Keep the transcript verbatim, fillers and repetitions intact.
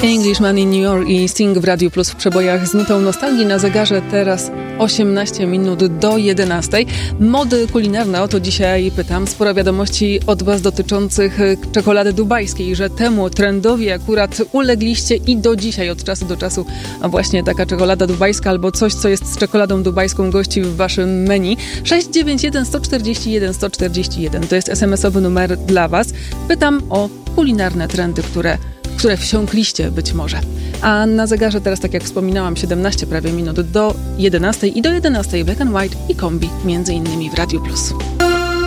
Englishman in New York i Sting w Radiu Plus w przebojach z nutą nostalgii. Na zegarze teraz osiemnaście minut do jedenastej. Mody kulinarne, o to dzisiaj pytam. Sporo wiadomości od Was dotyczących czekolady dubajskiej, że temu trendowi akurat ulegliście i do dzisiaj, od czasu do czasu, a właśnie taka czekolada dubajska albo coś, co jest z czekoladą dubajską, gości w Waszym menu. sześć dziewięć jeden jeden cztery jeden jeden cztery jeden to jest es em esowy numer dla Was. Pytam o kulinarne trendy, które które wsiąkliście być może. A na zegarze teraz, tak jak wspominałam, siedemnaście prawie minut do jedenastej i do jedenastej Black and White i Kombi, między innymi w Radiu Plus.